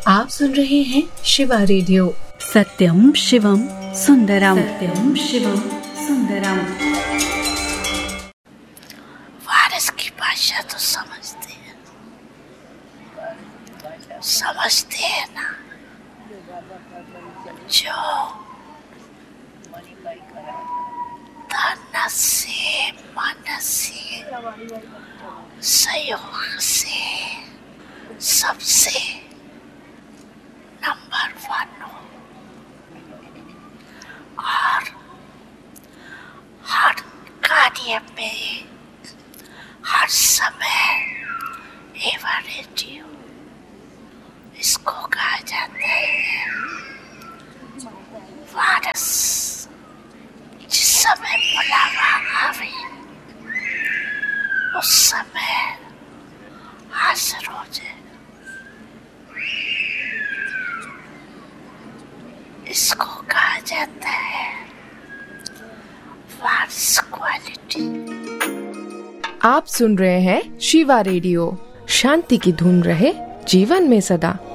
आप सुन रहे हैं शिवा रेडियो। सत्यम शिवम सुंदरम, सत्यम शिवम सुंदरम। फारस की भाषा तो समझते हैं ना, जो तन से मन से सहयोग से सबसे नंबर 1 हो और हर कार्य में हर समय एवरेटिव इसको कहा जाता है। वारस जिस समय बुलावा आवे उस समय हाजिर हो जाए, इसको कहा जाता है वारस क्वालिटी। आप सुन रहे हैं शिवा रेडियो। शांति की धुन रहे जीवन में सदा।